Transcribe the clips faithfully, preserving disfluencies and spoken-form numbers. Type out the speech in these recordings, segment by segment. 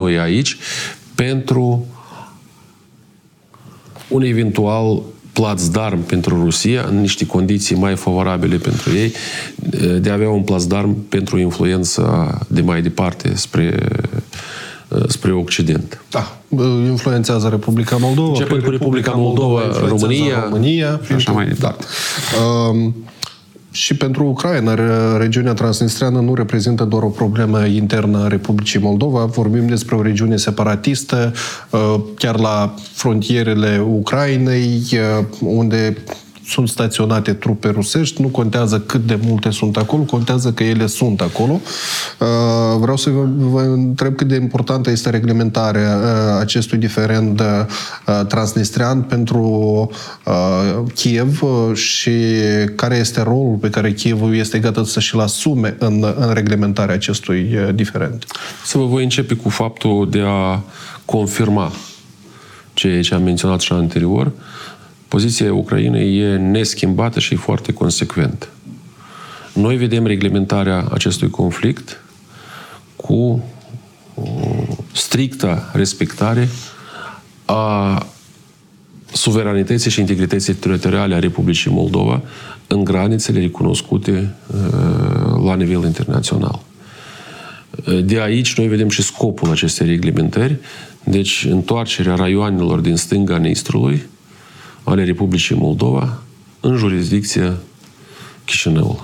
noi aici pentru un eventual plațdarm pentru Rusia, în niște condiții mai favorabile pentru ei, de a avea un plațdarm pentru influența de mai departe spre, spre Occident. Da. Influențează Republica Moldova. Începând cu Republica Moldova, România, România și așa mai departe. Da. Um, Și pentru Ucraina, regiunea transnistreană nu reprezintă doar o problemă internă a Republicii Moldova. Vorbim despre o regiune separatistă, chiar la frontierele Ucrainei, unde sunt staționate trupe rusești. Nu contează cât de multe sunt acolo, contează că ele sunt acolo. Vreau să vă, vă întreb cât de importantă este reglementarea acestui diferend transnistrean pentru Kiev și care este rolul pe care Kievul este gata să și-l asume în, în reglementarea acestui diferend. Să vă voi începe cu faptul de a confirma ceea ce am menționat și anterior. Poziția Ucrainei e neschimbată și foarte consecventă. Noi vedem reglementarea acestui conflict cu strictă respectare a suveranității și integrității teritoriale a Republicii Moldova în granițele recunoscute la nivel internațional. De aici noi vedem și scopul acestei reglementări, deci întoarcerea raioanelor din stânga Nistrului ale Republicii Moldova în jurisdicția Chișinăului.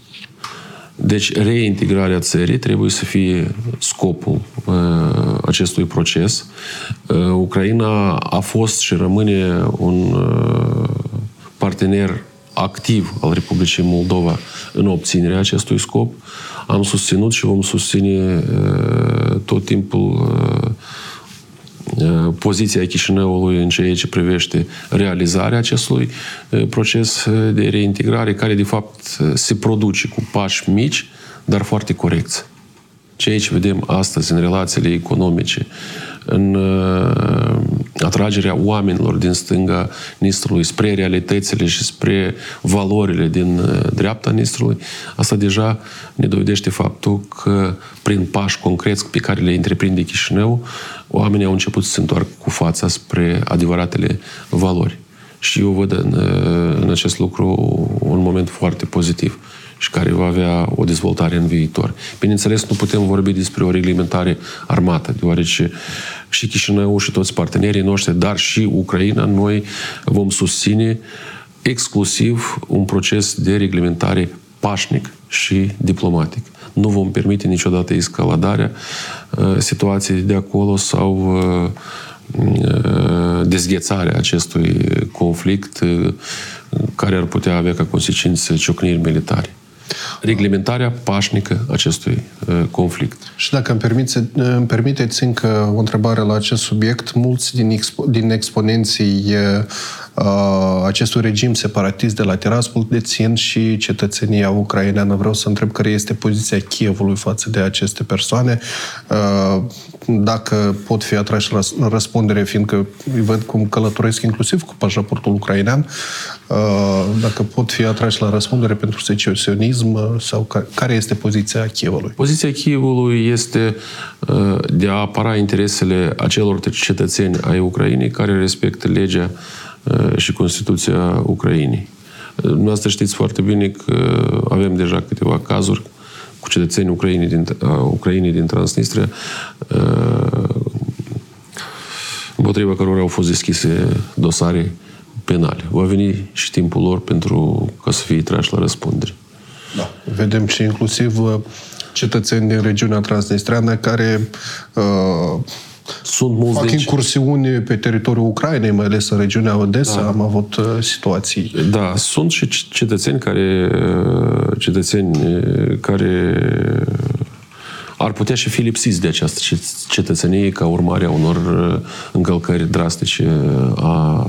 Deci reintegrarea țării trebuie să fie scopul uh, acestui proces. Uh, Ucraina a fost și rămâne un uh, partener activ al Republicii Moldova în obținerea acestui scop. Am susținut și vom susține uh, tot timpul uh, poziția Chișinăului în ceea ce privește realizarea acestui proces de reintegrare, care de fapt se produce cu pași mici, dar foarte corecți. Ceea ce vedem astăzi în relațiile economice, în atragerea oamenilor din stânga Nistrului spre realitățile și spre valorile din dreapta Nistrului, asta deja ne dovedește faptul că prin pași concreți pe care le întreprinde Chișinău, oamenii au început să se întoarcă cu fața spre adevăratele valori. Și eu văd în, în acest lucru un moment foarte pozitiv și care va avea o dezvoltare în viitor. Bineînțeles, nu putem vorbi despre o reglementare armată, deoarece și Chișinău și toți partenerii noștri, dar și Ucraina, noi vom susține exclusiv un proces de reglementare pașnic și diplomatic. Nu vom permite niciodată escaladarea uh, situației de acolo sau uh, dezghețarea acestui conflict uh, care ar putea avea ca consecință ciocniri militare. Reglementarea pașnică acestui uh, conflict. Și dacă îmi, permite, îmi permiteți încă o întrebare la acest subiect, mulți din, expo, din exponenții uh, acestui regim separatist de la Tiraspol dețin și cetățenia ucraineană. Vreau să întreb care este poziția Kievului față de aceste persoane, uh, dacă pot fi atrași la răspundere, fiindcă îi văd cum călătoresc inclusiv cu pașaportul ucrainean, uh, dacă pot fi atrași la răspundere pentru secesionism sau care este poziția Kievului? Poziția Kievului este uh, de a apăra interesele acelor cetățeni ai Ucrainei care respectă legea uh, și Constituția Ucrainei. Noastră știți foarte bine că avem deja câteva cazuri cu cetățenii Ucrainei din, uh, Ucrainei din Transnistria, uh, împotriva cărora au fost deschise dosare penale. Va veni și timpul lor pentru ca să fie trași la răspundere. Da. Vedem și inclusiv cetățeni din regiunea transnistreană care uh, Sunt mulți fac deci... incursiuni pe teritoriul Ucrainei, mai ales în regiunea Odessa. Da. Am avut uh, situații. Da, sunt și cetățeni care cetățeni care ar putea și fi lipsiți de această cetățenie ca urmare a unor încălcări drastice a...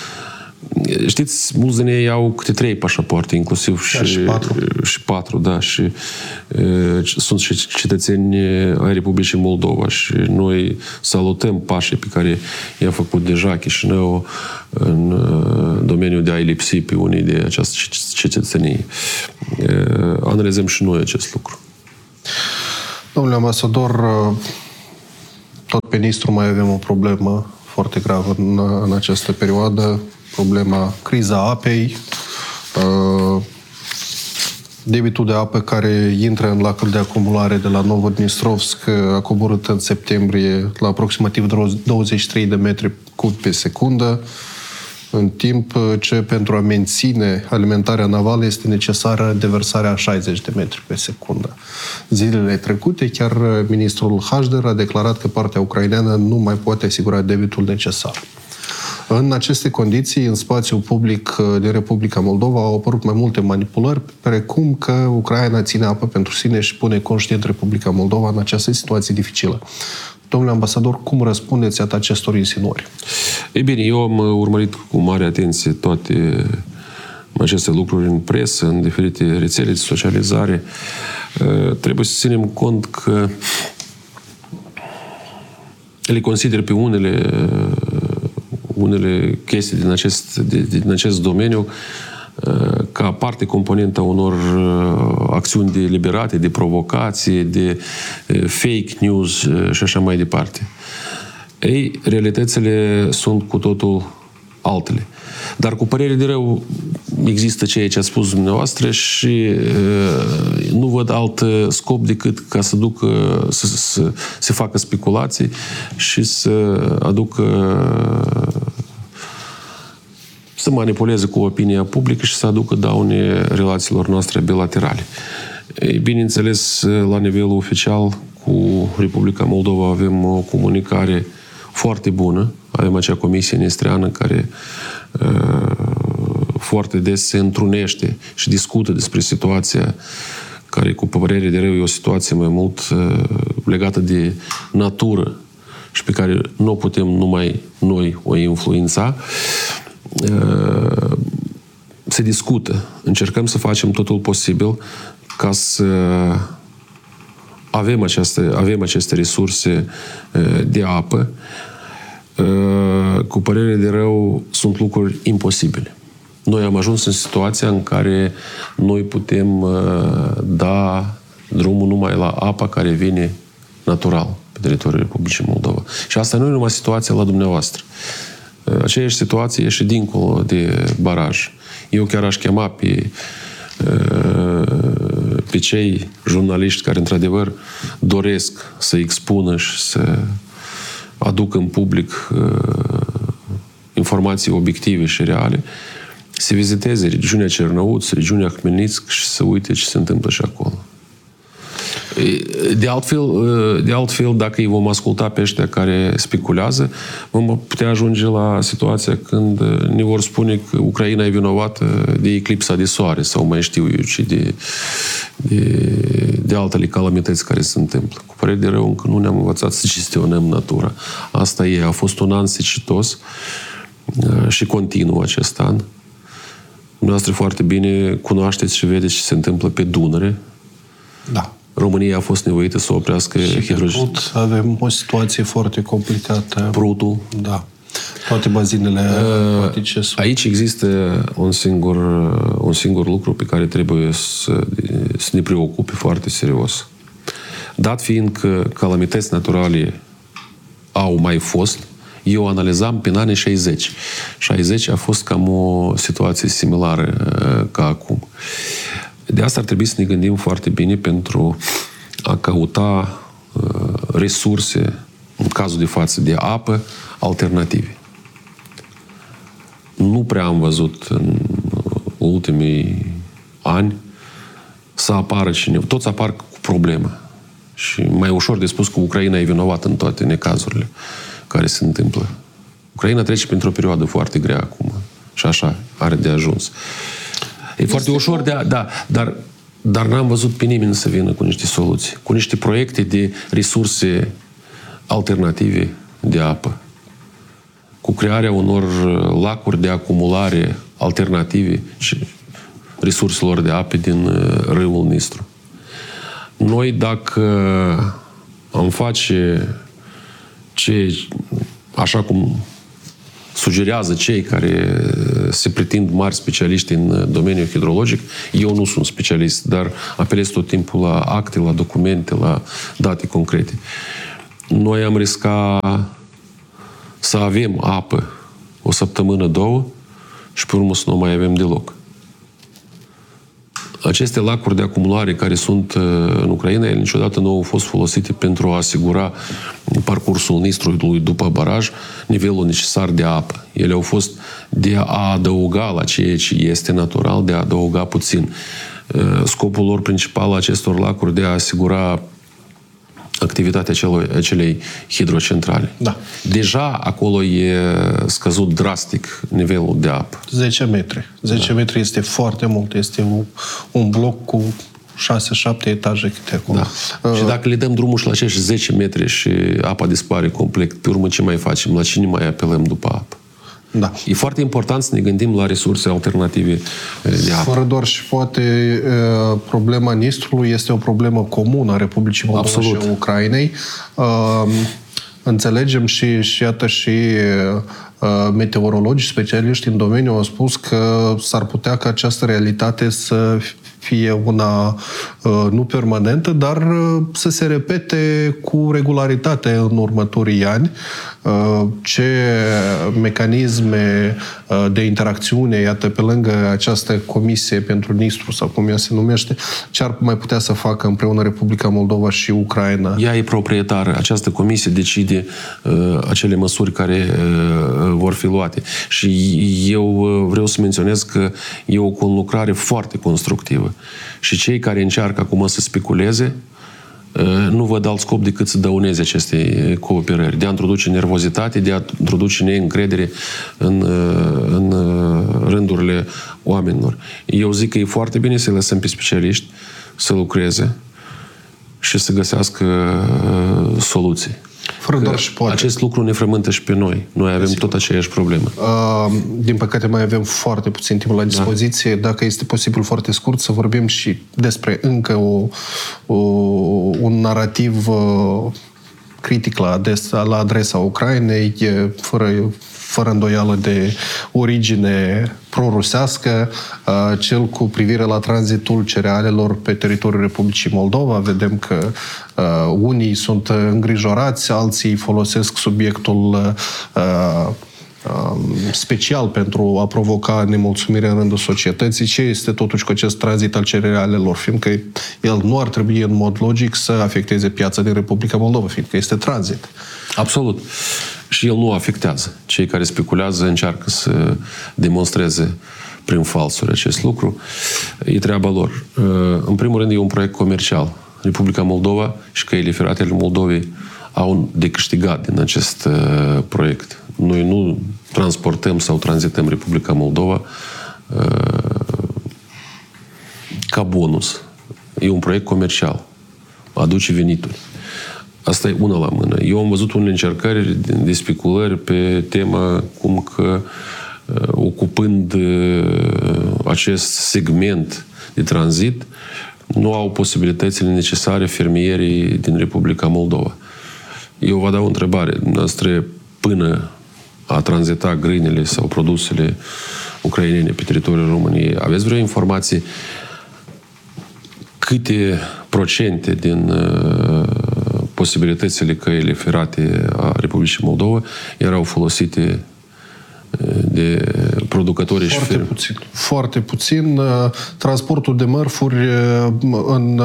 Știți, mulți din ei au câte trei pașapoarte, inclusiv și, și patru. Și patru, da, și e, sunt și cetățeni ai Republicii Moldova și noi salutăm pașii pe care i-a făcut deja Chișinău în domeniul de a-i lipsi pe unii de această cetățenie. E, analizăm și noi acest lucru. Domnule ambasador, tot pe Nistru mai avem o problemă foarte gravă în, în această perioadă, problema criza apei, debitul de apă care intră în lacul de acumulare de la Novodnistrovsk a coborât în septembrie la aproximativ douăzeci și trei de metri cub pe secundă, în timp ce pentru a menține alimentarea navală este necesară deversarea a șaizeci de metri pe secundă. Zilele trecute, chiar ministrul Hașder a declarat că partea ucraineană nu mai poate asigura debitul necesar. În aceste condiții, în spațiul public din Republica Moldova au apărut mai multe manipulări, precum că Ucraina ține apă pentru sine și pune conștient Republica Moldova în această situație dificilă. Domnule ambasador, cum răspundeți acestor insinuări? Ei bine, eu am urmărit cu mare atenție toate aceste lucruri în presă, în diferite rețele de socializare. Trebuie să ținem cont că le consider pe unele unele chestii din acest, din acest domeniu ca parte componentă a unor acțiuni deliberate, de provocație, de fake news și așa mai departe. Ei, realitățile sunt cu totul altele. Dar cu părere de rău există ceea ce a spus dumneavoastră și uh, nu văd alt scop decât ca să ducă, să, să se facă speculații și să aducă, să manipuleze cu opinia publică și să aducă daune relațiilor noastre bilaterale. Ei, bineînțeles, la nivelul oficial cu Republica Moldova avem o comunicare foarte bună. Avem acea comisie nestreană care uh, foarte des se întrunește și discută despre situația care, cu părere de rău, e o situație mai mult uh, legată de natură și pe care nu o putem numai noi o influența. Uh, se discută. Încercăm să facem totul posibil ca să avem aceste, avem aceste resurse uh, de apă. Cu părere de rău, sunt lucruri imposibile. Noi am ajuns în situația în care noi putem da drumul numai la apa care vine natural pe teritoriul Republicii Moldova. Și asta nu e numai situația la dumneavoastră. Aceeași situație e și dincolo de baraj. Eu chiar aș chema pe, pe cei jurnaliști care, într-adevăr, doresc să expună și să aduc în public uh, informații obiective și reale, să viziteze regiunea Cernăuț, regiunea Hmelnitsk și să uite ce se întâmplă și acolo. De altfel, de altfel, dacă îi vom asculta pe ăștia care speculează, vom putea ajunge la situația când ne vor spune că Ucraina e vinovată de eclipsa de soare sau mai știu eu ce de, de, de altele calamități care se întâmplă. Cu părere de rău, încă nu ne-am învățat să gestionăm natura. Asta e, a fost un an secetos și continuă acest an. Dumneavoastră foarte bine cunoașteți și vedeți ce se întâmplă pe Dunăre. Da. România a fost nevoită să oprească hidrogen. Avem o situație foarte complicată. Prutul. Da. Toate bazinele aquatice sunt... Aici există un singur, un singur lucru pe care trebuie să, să ne preocupe foarte serios. Dat fiind că calamități naturale au mai fost, eu analizam prin anii șaizeci. șaizeci a fost cam o situație similară ca acum. De asta ar trebui să ne gândim foarte bine pentru a căuta uh, resurse, în cazul de față de apă, alternative. Nu prea am văzut în ultimii ani să apară cineva. Toți apar cu probleme. Și mai ușor de spus că Ucraina e vinovată în toate necazurile care se întâmplă. Ucraina trece printr-o perioadă foarte grea acum. Și așa are de ajuns. E este foarte ușor de a... Da, dar, dar n-am văzut pe nimeni să vină cu niște soluții, cu niște proiecte de resurse alternative de apă, cu crearea unor lacuri de acumulare alternative și resurselor de apă din râul Nistru. Noi, dacă am face ce, așa cum sugerează cei care se pretind mari specialiști în domeniul hidrologic. Eu nu sunt specialist, dar apelez tot timpul la acte, la documente, la date concrete. noi am riscat să avem apă o săptămână, două și pe urmă să nu mai avem deloc. Aceste lacuri de acumulare care sunt în Ucraina, ele niciodată nu au fost folosite pentru a asigura parcursul Nistrului după baraj, nivelul necesar de apă. Ele au fost de a adăuga la ceea ce este natural, de a adăuga puțin. Scopul lor principal acestor lacuri de a asigura activitatea acelui, acelei hidrocentrale. Da. Deja acolo e scăzut drastic nivelul de apă. zece metri. zece da. metri este foarte mult. Este un, un bloc cu șase șapte etaje câte acolo. Da. Uh, și dacă le dăm drumul și la acești zece metri și apa dispare complet, pe urmă ce mai facem? La cine mai apelăm după apă? Da. E foarte important să ne gândim la resurse alternative de apă. Fără doar și poate problema Nistrului este o problemă comună a Republicii Moldova Absolut. și a Ucrainei. Înțelegem și, și iată și meteorologii, specialiști în domeniu au spus că s-ar putea ca această realitate să fie una nu permanentă, dar să se repete cu regularitate în următorii ani. Ce mecanisme de interacțiune, iată, pe lângă această comisie pentru Nistru, sau cum ea se numește, ce ar mai putea să facă împreună Republica Moldova și Ucraina? Ea e proprietară. Această comisie decide uh, acele măsuri care uh, vor fi luate. Și eu vreau să menționez că e o conlucrare foarte constructivă. Și cei care încearcă acum să speculeze nu văd alt scop decât să dăuneze aceste cooperări, de a introduce nervozitate, de a introduce neîncredere în, în rândurile oamenilor. Eu zic că e foarte bine să lăsăm pe specialiști să lucreze și să găsească soluții. Fără doar și poate. Acest lucru ne frământă și pe noi. Noi avem tot aceeași problemă. Uh, din păcate mai avem foarte puțin timp la dispoziție. Da. Dacă este posibil foarte scurt să vorbim și despre încă o, o, un narativ uh, critic la adresa, la adresa Ucrainei, fără, fără îndoială de origine pro-rusească, cel cu privire la tranzitul cerealelor pe teritoriul Republicii Moldova. Vedem că uh, unii sunt îngrijorați, alții folosesc subiectul uh, special pentru a provoca nemulțumire în rândul societății. Ce este totuși cu acest tranzit al cerealelor? Fiindcă el nu ar trebui în mod logic să afecteze piața din Republica Moldova, fiindcă este tranzit. Absolut. Și el nu afectează. Cei care speculează încearcă să demonstreze prin falsuri acest lucru. E treaba lor. În primul rând, e un proiect comercial. Republica Moldova și căile ferate ale Moldovei au de câștigat din acest proiect. Noi nu transportăm sau tranzităm Republica Moldova ca bonus. E un proiect comercial. Aduce venituri. Asta e una la mână. Eu am văzut unele încercări de speculări pe tema cum că ocupând acest segment de tranzit nu au posibilitățile necesare fermierii din Republica Moldova. Eu vă dau o întrebare. Noastră, până a tranzita grâinele sau produsele ucrainene pe teritoriul României, aveți vreo informație câte procente din uh, posibilitățile căile ferate a Republicii Moldova erau folosite de producătorii și Foarte firme? puțin. Foarte puțin. Transportul de mărfuri în,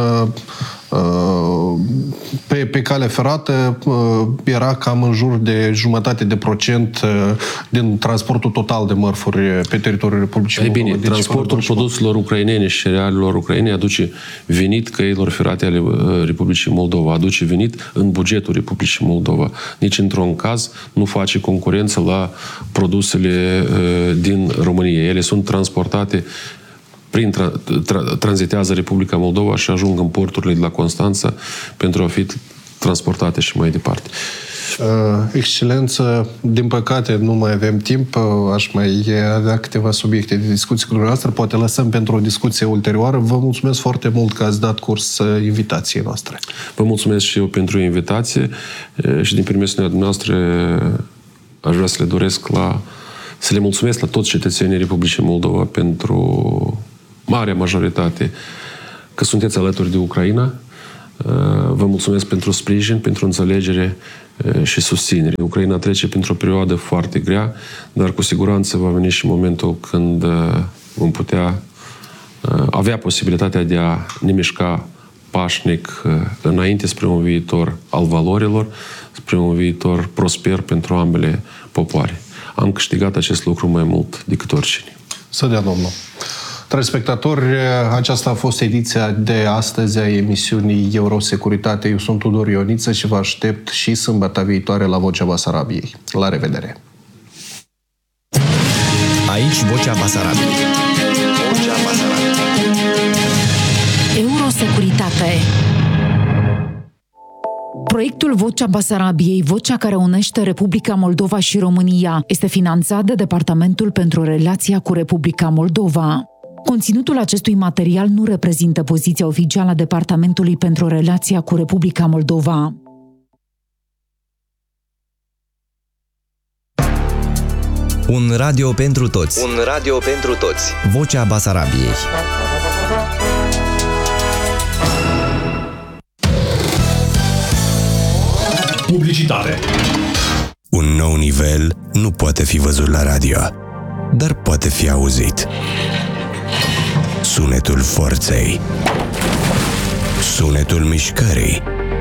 pe, pe cale ferată era cam în jur de jumătate de procent din transportul total de mărfuri pe teritoriul Republicii Moldova. Bine, deci transportul produselor ucrainene și cerealelor ucrainene aduce venit căilor ferate ale Republicii Moldova, aduce venit în bugetul Republicii Moldova. Nici într-un caz nu face concurență la produsele din România. Ele sunt transportate prin tra, tra, tranzitează Republica Moldova și ajung în porturile de la Constanța pentru a fi transportate și mai departe. Excelență, din păcate nu mai avem timp, aș mai avea câteva subiecte de discuție cu dumneavoastră, poate lăsăm pentru o discuție ulterioară. Vă mulțumesc foarte mult că ați dat curs invitației noastre. Vă mulțumesc și eu pentru invitație și din permisiunea dumneavoastră aș vrea să le doresc la să le mulțumesc la toți cetățenii Republicii Moldova pentru marea majoritate că sunteți alături de Ucraina, Vă mulțumesc pentru sprijin, pentru înțelegere și susținere. Ucraina trece printr-o perioadă foarte grea, dar cu siguranță va veni și momentul când vom putea avea posibilitatea de a ne mișca pașnic înainte spre un viitor al valorilor, spre un viitor prosper pentru ambele popoare. Am câștigat acest lucru mai mult decât oricine. Să dea Domnul! Telespectatori, aceasta a fost ediția de astăzi a emisiunii Eurosecuritate. Eu sunt Tudor Ioniță și vă aștept și sâmbătă viitoare la Vocea Basarabiei. La revedere! Aici Vocea Basarabiei. Vocea Basarabiei. Eurosecuritate. Proiectul Vocea Basarabiei, vocea care unește Republica Moldova și România, este finanțat de Departamentul pentru Relația cu Republica Moldova. Conținutul acestui material nu reprezintă poziția oficială a Departamentului pentru Relația cu Republica Moldova. Un radio pentru toți. Un radio pentru toți. Vocea Basarabiei. Publicitate. Un nou nivel nu poate fi văzut la radio, dar poate fi auzit. Sunetul forței. Sunetul mișcării.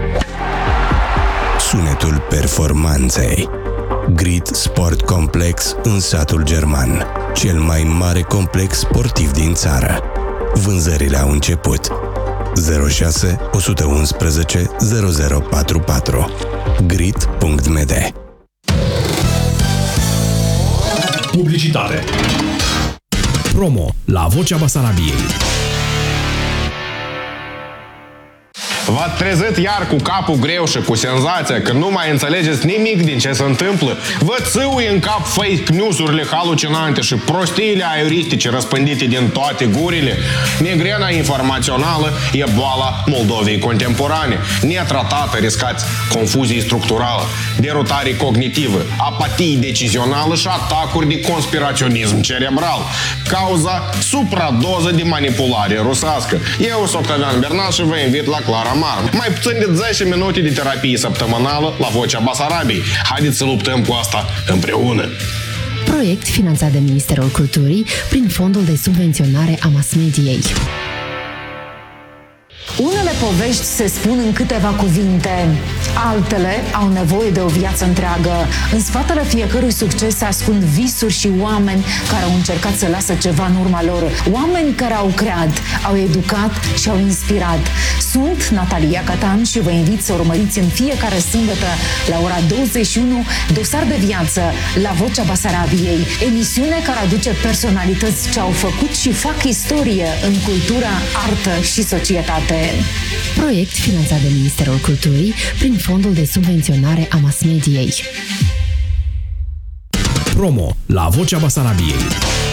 Sunetul performanței. Grit Sport Complex în satul german. Cel mai mare complex sportiv din țară. Vânzările au început. zero șase unu unu unu zero zero patru patru. grit punct m d. Publicitate. Promo la Vocea Basarabiei. V-ați trezit iar cu capul greu și cu senzația că nu mai înțelegeți nimic din ce se întâmplă? Vă țâuie în cap fake news-urile halucinante și prostiile aiuristice răspândite din toate gurile? Migrena informațională e boala Moldovei contemporane. Netratată riscați confuzii structurală, derutare cognitivă, apatie decizională și atacuri de conspiraționism cerebral. Cauza supradoză de manipulare rusească. Eu sunt Octavian Bernal și vă invit la Clara Mar. Mai puțin de zece minute de terapie săptămânală la Vocea Basarabiei. Haideți să luptăm cu asta împreună! Proiect finanțat de Ministerul Culturii prin Fondul de Subvenționare a Mass Mediei. Unele povești se spun în câteva cuvinte, altele au nevoie de o viață întreagă. În spatele fiecărui succes se ascund visuri și oameni care au încercat să lasă ceva în urma lor. Oameni care au creat, au educat și au inspirat. Sunt Natalia Catan și vă invit să urmăriți în fiecare sâmbătă la ora douăzeci și unu Dosar de viață la Vocea Basarabiei, emisiune care aduce personalități ce au făcut și fac istorie în cultură, artă și societate. Proiect finanțat de Ministerul Culturii prin Fondul de Subvenționare a Mass Mediei. Promo la Vocea Basarabiei.